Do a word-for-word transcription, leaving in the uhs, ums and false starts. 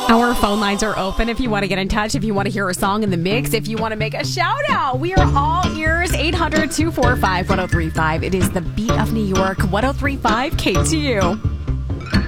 Our phone lines are open if you want to get in touch, if you want to hear a song in the mix, if you want to make a shout out. We are all ears. eight hundred, two four five, one oh three five. It is the beat of New York, one oh three point five K T U.